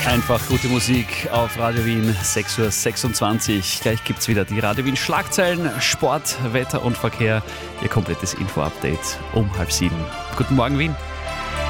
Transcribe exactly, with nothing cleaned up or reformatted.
Einfach gute Musik auf Radio Wien, sechs Uhr sechsundzwanzig. Gleich gibt es wieder die Radio Wien Schlagzeilen, Sport, Wetter und Verkehr. Ihr komplettes Info-Update um halb sieben. Guten Morgen, Wien.